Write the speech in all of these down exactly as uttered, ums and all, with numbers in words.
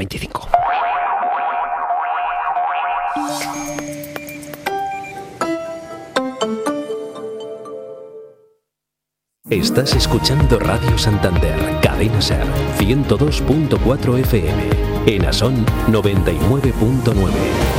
veinticinco. Estás escuchando Radio Santander, Cadena Ser, ciento dos punto cuatro F M, en Asón noventa y nueve punto nueve.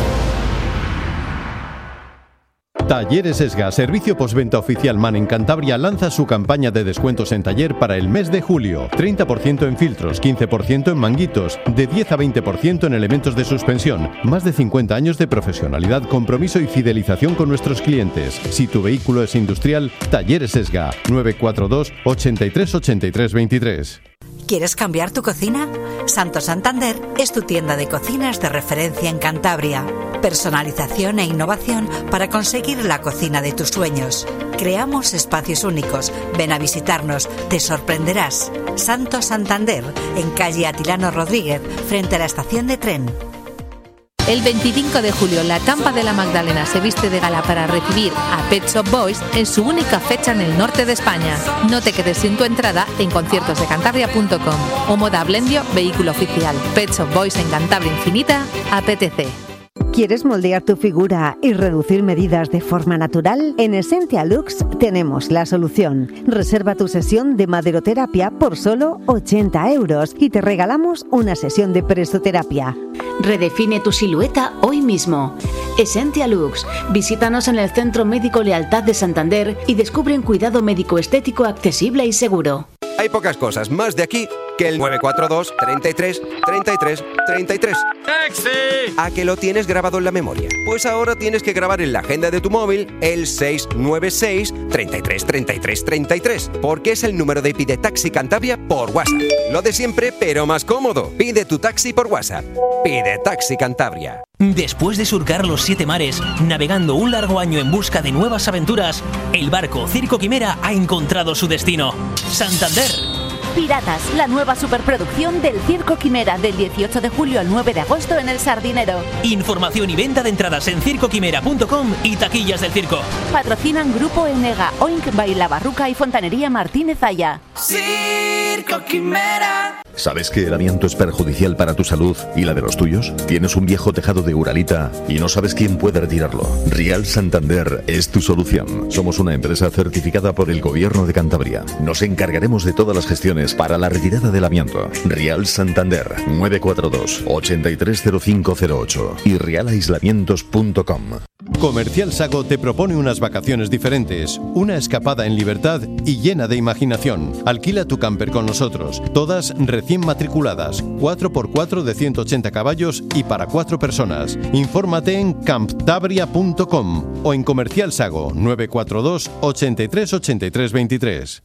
Talleres Esga, servicio postventa oficial MAN en Cantabria, lanza su campaña de descuentos en taller para el mes de julio. treinta por ciento en filtros, quince por ciento en manguitos, de diez a veinte por ciento en elementos de suspensión. Más de cincuenta años de profesionalidad, compromiso y fidelización con nuestros clientes. Si tu vehículo es industrial, Talleres Esga, nueve cuatro dos, ochenta y tres, ochenta y tres, veintitrés. ¿Quieres cambiar tu cocina? Santo Santander es tu tienda de cocinas de referencia en Cantabria. Personalización e innovación para conseguir la cocina de tus sueños. Creamos espacios únicos. Ven a visitarnos, te sorprenderás. Santo Santander, en calle Atilano Rodríguez, frente a la estación de tren. El veinticinco de julio, la Campa de la Magdalena se viste de gala para recibir a Pet Shop Boys en su única fecha en el norte de España. No te quedes sin tu entrada en conciertos de cantabria punto com. O Moda Blendio, vehículo oficial. Pet Shop Boys en Cantabria Infinita, apetece. ¿Quieres moldear tu figura y reducir medidas de forma natural? En Essentia Lux tenemos la solución. Reserva tu sesión de maderoterapia por solo ochenta euros y te regalamos una sesión de presoterapia. Redefine tu silueta hoy mismo. Essentia Lux. Visítanos en el Centro Médico Lealtad de Santander y descubre un cuidado médico estético accesible y seguro. Hay pocas cosas más de aquí que el nueve cuatro dos, treinta y tres, treinta y tres, treinta y tres. ¡Taxi! ¿A que lo tienes grabado en la memoria? Pues ahora tienes que grabar en la agenda de tu móvil el seis nueve seis, treinta y tres, treinta y tres, treinta y tres, porque es el número de Pide Taxi Cantabria por WhatsApp. Lo de siempre, pero más cómodo. Pide tu taxi por WhatsApp. Pide Taxi Cantabria. Después de surcar los siete mares, navegando un largo año en busca de nuevas aventuras, el barco Circo Quimera ha encontrado su destino: Santander. Piratas, la nueva superproducción del Circo Quimera, del dieciocho de julio al nueve de agosto en El Sardinero. Información y venta de entradas en circo quimera punto com y taquillas del circo. Patrocinan Grupo Enega, Oink, Baila Barruca y Fontanería Martínez Aya. Circo Quimera. ¿Sabes que el amianto es perjudicial para tu salud y la de los tuyos? ¿Tienes un viejo tejado de Uralita y no sabes quién puede retirarlo? Rial Santander es tu solución. Somos una empresa certificada por el Gobierno de Cantabria. Nos encargaremos de todas las gestiones para la retirada del amianto. Rial Santander, nueve cuatro dos, ochenta y tres, cero cinco cero ocho y rial aislamientos punto com. Comercial Sago te propone unas vacaciones diferentes, una escapada en libertad y llena de imaginación. Alquila tu camper con nosotros, todas recién matriculadas, cuatro por cuatro de ciento ochenta caballos y para cuatro personas. Infórmate en camptabria punto com o en Comercial Sago, nueve cuatro dos, ochenta y tres, ochenta y tres, veintitrés.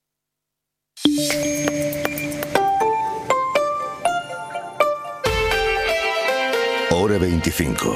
Hora veinticinco.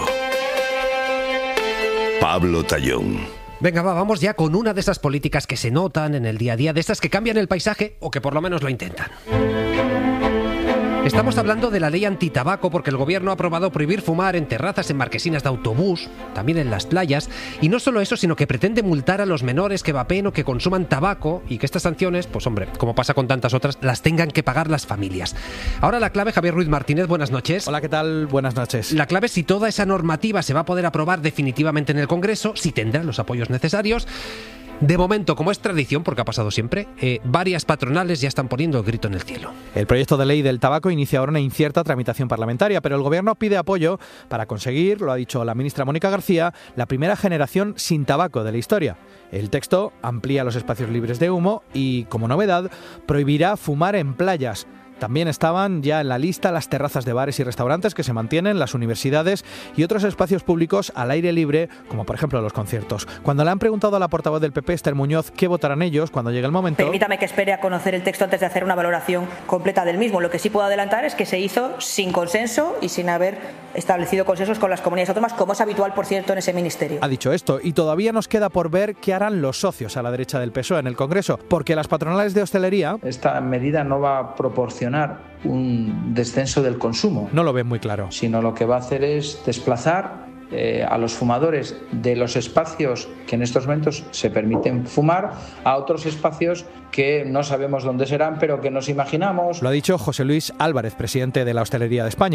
Pablo Tallón. Venga, va, vamos ya con una de esas políticas que se notan en el día a día, de estas que cambian el paisaje o que por lo menos lo intentan. Estamos hablando de la ley antitabaco porque el gobierno ha aprobado prohibir fumar en terrazas, en marquesinas de autobús, también en las playas, y no solo eso, sino que pretende multar a los menores que vapeen o que consuman tabaco y que estas sanciones, pues hombre, como pasa con tantas otras, las tengan que pagar las familias. Ahora la clave, Javier Ruiz Martínez, buenas noches. Hola, ¿qué tal? Buenas noches. La clave es si toda esa normativa se va a poder aprobar definitivamente en el Congreso, si tendrá los apoyos necesarios. De momento, como es tradición, porque ha pasado siempre, eh, varias patronales ya están poniendo el grito en el cielo. El proyecto de ley del tabaco inicia ahora una incierta tramitación parlamentaria, pero el gobierno pide apoyo para conseguir, lo ha dicho la ministra Mónica García, la primera generación sin tabaco de la historia. El texto amplía los espacios libres de humo y, como novedad, prohibirá fumar en playas. También estaban ya en la lista las terrazas de bares y restaurantes que se mantienen, las universidades y otros espacios públicos al aire libre, como por ejemplo los conciertos. Cuando le han preguntado a la portavoz del P P, Esther Muñoz, qué votarán ellos cuando llegue el momento... Permítame que espere a conocer el texto antes de hacer una valoración completa del mismo. Lo que sí puedo adelantar es que se hizo sin consenso y sin haber establecido consensos con las comunidades autónomas, como es habitual, por cierto, en ese ministerio. Ha dicho esto y todavía nos queda por ver qué harán los socios a la derecha del P S O E en el Congreso, porque las patronales de hostelería... Esta medida no va a proporcionar un descenso del consumo. No lo ven muy claro. Sino lo que va a hacer es desplazar eh, a los fumadores de los espacios que en estos momentos se permiten fumar a otros espacios que no sabemos dónde serán, pero que nos imaginamos. Lo ha dicho José Luis Álvarez, presidente de la Hostelería de España.